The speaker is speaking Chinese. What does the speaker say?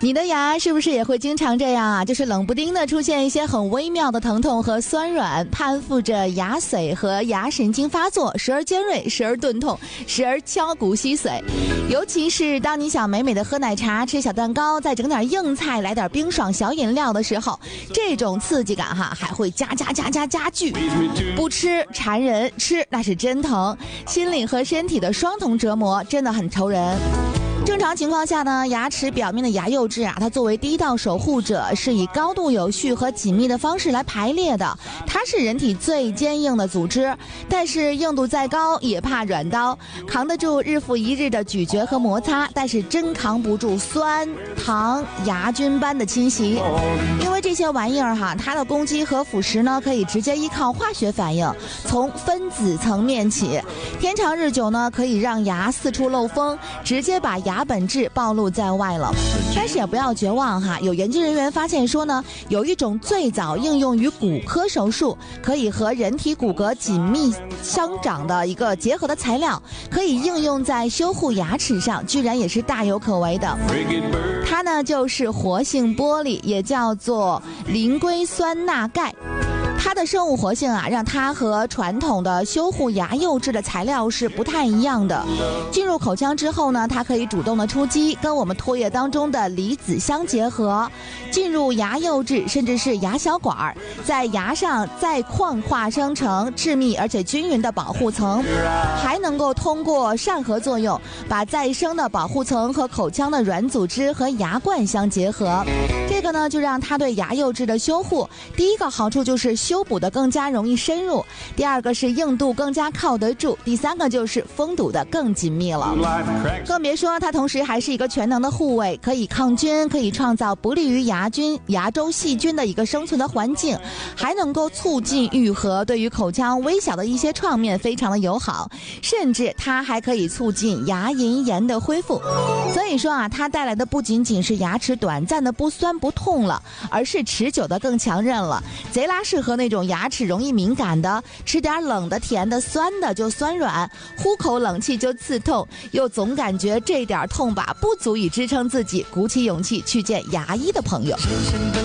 你的牙是不是也会经常这样啊？就是冷不丁的出现一些很微妙的疼痛和酸软，攀附着牙髓和牙神经发作，时而尖锐，时而钝痛，时而敲骨吸髓。尤其是当你想美美的喝奶茶、吃小蛋糕，再整点硬菜，来点冰爽小饮料的时候，这种刺激感还会加剧。不吃馋人，吃那是真疼，心理和身体的双重折磨，真的很愁人。正常情况下呢，牙齿表面的牙釉质它作为第一道守护者，是以高度有序和紧密的方式来排列的。它是人体最坚硬的组织，但是硬度再高也怕软刀，扛得住日复一日的咀嚼和摩擦，但是真扛不住酸糖牙菌般的侵袭。因为这些玩意儿它的攻击和腐蚀呢，可以直接依靠化学反应，从分子层面起，天长日久呢，可以让牙四处漏风，直接把牙本质暴露在外了。但是也不要绝望有研究人员发现说呢，有一种最早应用于骨科手术，可以和人体骨骼紧密相长的一个结合的材料，可以应用在修护牙齿上，居然也是大有可为的。它呢就是活性玻璃，也叫做磷硅酸钠钙。它的生物活性让它和传统的修护牙釉质的材料是不太一样的。进入口腔之后呢，它可以主动的出击，跟我们唾液当中的离子相结合，进入牙釉质甚至是牙小管，在牙上再矿化生成致密而且均匀的保护层，还能够通过善合作用，把再生的保护层和口腔的软组织和牙冠相结合。这个呢，就让它对牙釉质的修护，第一个好处就是修补的更加容易深入，第二个是硬度更加靠得住，第三个就是封堵的更紧密了。更别说它同时还是一个全能的护卫，可以抗菌，可以创造不利于牙周细菌的一个生存的环境，还能够促进愈合，对于口腔微小的一些创面非常的友好，甚至它还可以促进牙龈炎的恢复。所以说它带来的不仅仅是牙齿短暂的不酸不痛了，而是持久的更强韧了，贼拉适合那种牙齿容易敏感的，吃点冷的甜的酸的就酸软，呼口冷气就刺痛，又总感觉这点痛吧不足以支撑自己鼓起勇气去见牙医的朋友。